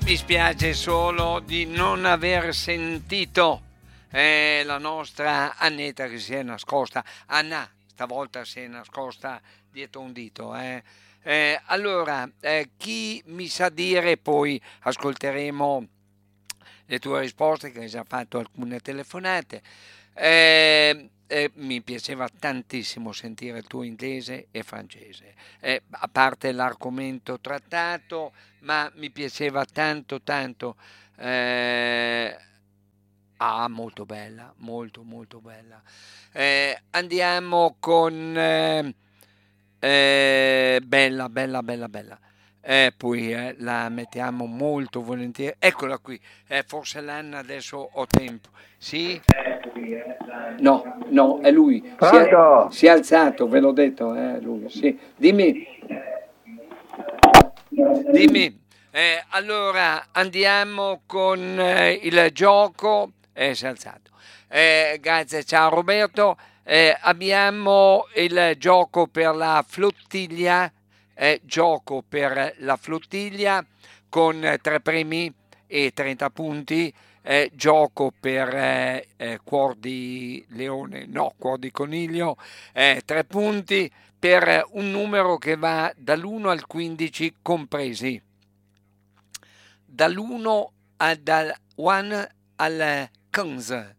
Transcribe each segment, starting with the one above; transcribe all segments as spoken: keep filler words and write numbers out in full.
mi spiace solo di non aver sentito eh, la nostra Annetta che si è nascosta. Anna, stavolta si è nascosta dietro un dito. Eh. Eh, allora, eh, chi mi sa dire, poi ascolteremo le tue risposte, che hai già fatto alcune telefonate. Eh, eh, mi piaceva tantissimo sentire il tuo inglese e francese, eh, a parte l'argomento trattato, ma mi piaceva tanto tanto. eh, ah, molto bella, molto molto bella. Eh, andiamo con eh, eh, bella, bella, bella, bella. Eh, poi eh, la mettiamo molto volentieri. Eccola qui. Eh, forse l'Anna adesso ho tempo. Sì? No, no, è lui. Si è, Pronto? si è alzato, ve l'ho detto. È lui. Sì. Dimmi. Dimmi. Eh, allora andiamo con eh, il gioco. Eh, si è alzato. Eh, grazie, ciao Roberto. Eh, abbiamo il gioco per la flottiglia, eh, gioco per la flottiglia con tre premi e trenta punti, eh, gioco per eh, eh, cuor di leone, no, cuor di coniglio, eh, tre punti per un numero che va dall'uno al quindici compresi, dall'uno al, dal one al quindici.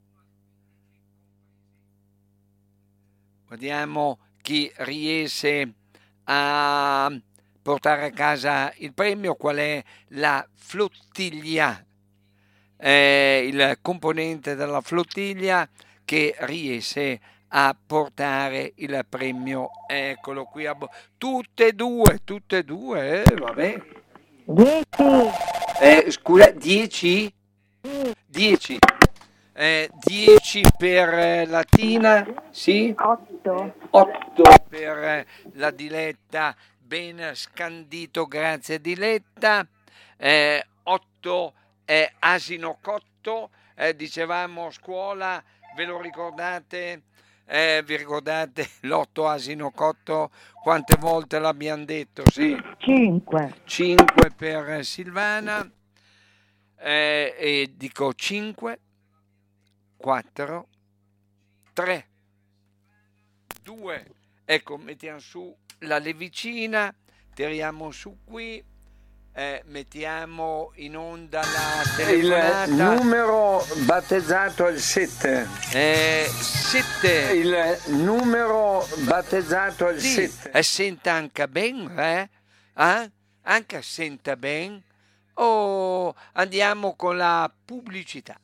Vediamo chi riesce a portare a casa il premio, qual è la flottiglia, eh, il componente della flottiglia che riesce a portare il premio. Eccolo qui, a bo- tutte e due, tutte e due, eh, vabbè. Dieci. Eh, scusa, dieci? dieci. Eh, dieci per eh, la Tina, sì? Otto. otto per eh, la Diletta, ben scandito, grazie Diletta. Eh, otto è asino cotto, eh, dicevamo a scuola, ve lo ricordate? Eh, vi ricordate l'otto asino cotto? Quante volte l'abbiamo detto? Sì. Cinque. cinque per Silvana, eh, e dico cinque, quattro, tre, due, ecco, mettiamo su la levicina, tiriamo su qui, eh, mettiamo in onda la telefonata. Il numero battezzato è il sette. Eh, sette. Il numero battezzato è il Sì, sette. eh, senta anche ben, eh? Eh? Anche senta ben. Oh, andiamo con la pubblicità.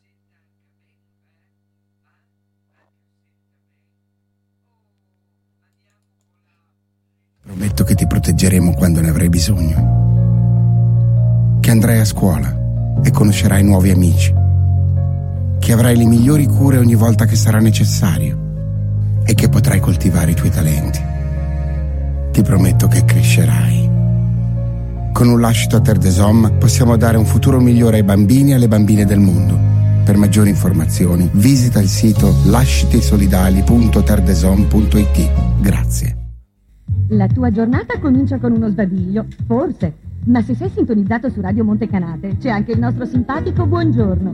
Prometto che ti proteggeremo quando ne avrai bisogno. Che andrai a scuola e conoscerai nuovi amici. Che avrai le migliori cure ogni volta che sarà necessario. E che potrai coltivare i tuoi talenti. Ti prometto che crescerai. Con un lascito a Terre des Hommes possiamo dare un futuro migliore ai bambini e alle bambine del mondo. Per maggiori informazioni visita il sito lascitisolidali punto terdesom punto it. Grazie. La tua giornata comincia con uno sbadiglio, forse, ma se sei sintonizzato su Radio Montecanate c'è anche il nostro simpatico buongiorno.